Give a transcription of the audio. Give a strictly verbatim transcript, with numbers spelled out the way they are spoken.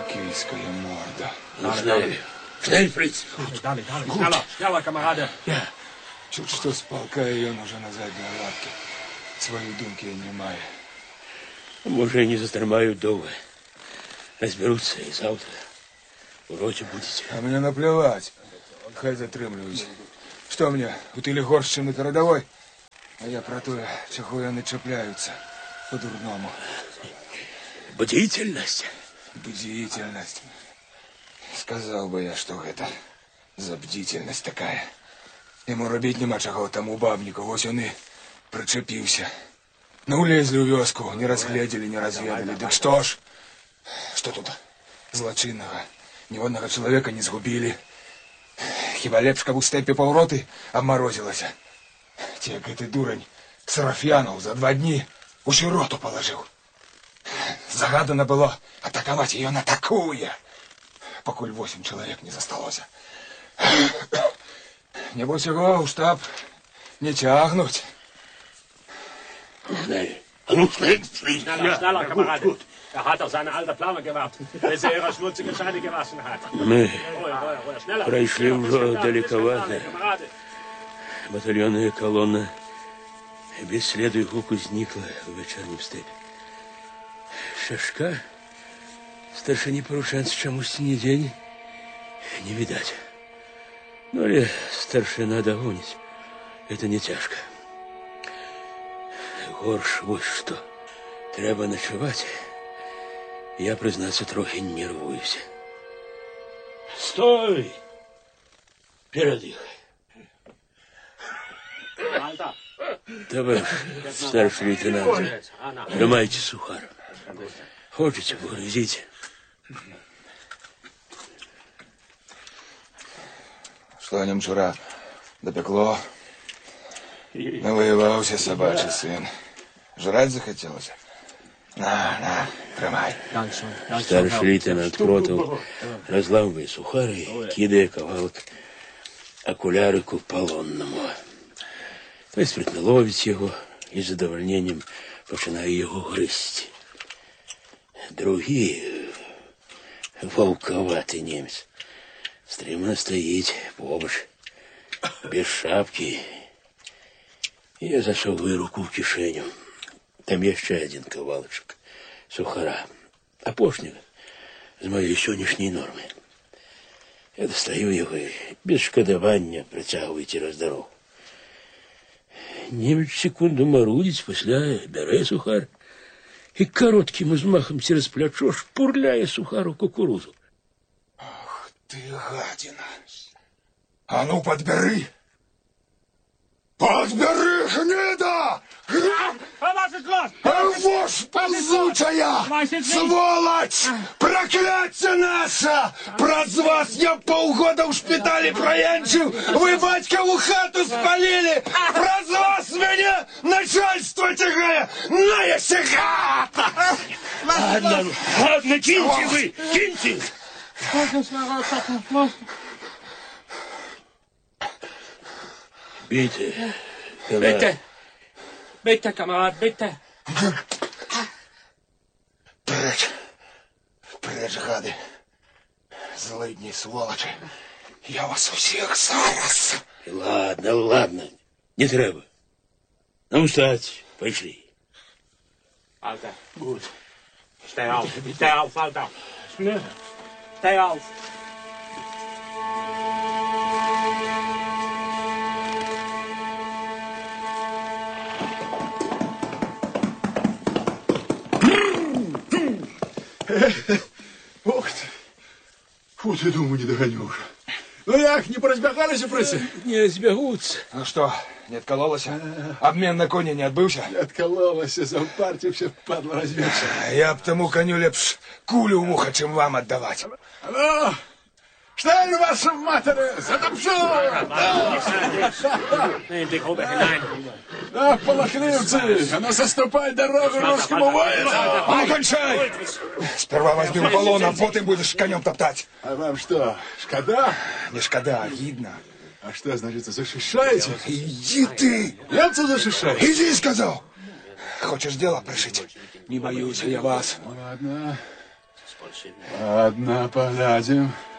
Киевская морда. Ну, шнель. Шнель, фриц. Далее, далее. Schneller, schneller, камарады. Я чуть что с полка, и он уже на задней лапке. Свої думки не має. Може, не застармають довго. Разберутся и завтра. В роте будете. А мне наплевать. Хай затримлюють. Что мне, у тилі горш, чим на передовой? А я про то, чого я не чіпляються. По-дурному. Бдительность. Бдительность. Сказал бы я, что это за бдительность такая. Ему робить нема чого тому бабнику. Ось он и причепился. Ну, улезли у вёску, не разглядели, не разведали. Так что ж, что тут злочинного? Ни одного человека не сгубили. Хіба лепш, каб у степі паўроты обморозилась. Те, гэты дурень Сарафьянов за два дни усю роту положил. Загадано было атаковать ее на такую, покуль восемь человек не засталося. Небось его у штаб не тягнуть. Schnell. А ну, schnell, schnell. Schneller, schneller, Kamerade. Er hat auf seine alte Plane gewartet, bis er ihre schmutzige Scheine gewaschen hat. Мы Ruhe, Ruhe, Ruhe, schneller. прошли уже далековато. Kamerade. Батальонная колонна без следу и гуку зникла в вечернем степе. Шашка старшине порученцу чомусь ни день не видать. Ну ли старшина догонить, это не тяжко. Горш вот что. Треба ночевать. Я, признаться, трохи нервуюсь. Стой! Передыхай. Товарищ старший лейтенант, тримайте сухар. Хочете, погрузите. Что о нем вчера допекло? Навоевался собачий сын. Жрать захотелось? На, на, тримай. Старший лейтенант Кротов розламує сухари і кидає кавалок окулярику полонному. Той спритно ловить його і з задовольненням починає його гризти. Другий, волковатий німець, стримно стоїть побач, без шапки. Я засовываю руку в кишеню. Там еще один ковалочек сухара. А пошника з моєї сьогоднішньої норми. Я достаю його і без шкодування притягую через дорогу. Німець секунду марудить, після бере сухар і коротким взмахом через плечо шпурляє сухар у кукурузу. Ах ты, гадина. А ну, подбери. Подбери, гнида! Вошь ползучая! Сволочь! Проклятие наше! Проз вас я полгода в шпитале проянчил! Вы батькову хату спалили! Проз вас меня начальство тягая! На я сигата! Ладно, ладно, киньте вы, киньте! Бейте. Bitte. Bitte, Kamerad, bitte. Прочь. Прочь, гады. Злыдни, сволочи. Я вас усіх зараз. Ладно, ладно. Не треба. Ну, встать. Пошли. Alter, gut. Steh auf. Steh auf, Alter. Schnell. Steh auf. Ох ты. Фу, ты, думаю, не догоню уже. Ну, як, не поразбегались, прыцы? Не разбегутся. Ну что, не откололось? Обмен на коня не отбывся? Не откололось, за партию все падла разбегся. Я б тому коню лепш кулю в ухо, чем вам отдавать. Ну, Schnell, ваша матери, затопчу! Да, полохливцы, она заступает дорогу русскому воину! А ну, кончай! Сперва возьми в полон, а потом будешь конем топтать. А вам что, шкода? Не шкода, видно. А что, значит, защищаете? Иди ты! Я-то защищаю. Иди, сказал! Хочешь дело пришить? Не боюсь я вас. Ладно. Ладно, поглядим.